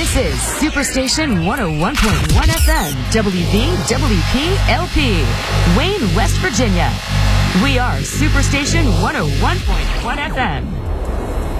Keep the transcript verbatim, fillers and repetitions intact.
This is Superstation one oh one point one F M, W V W P L P, Wayne, West Virginia. We are Superstation one oh one point one F M.